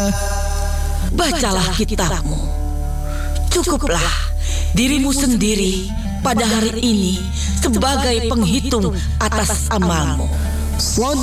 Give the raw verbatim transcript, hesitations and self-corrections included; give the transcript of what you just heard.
Bacalah kitabmu. Cukuplah dirimu sendiri pada hari ini sebagai penghitung atas amalmu.